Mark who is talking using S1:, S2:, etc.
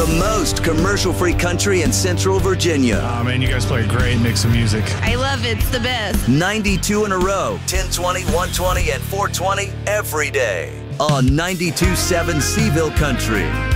S1: The most commercial-free country in Central Virginia.
S2: Oh, man, you guys play a great mix of music.
S3: I love it. It's the best.
S1: 92 in a row, 1020, 120, and 420 every day on 92.7 Seville Country.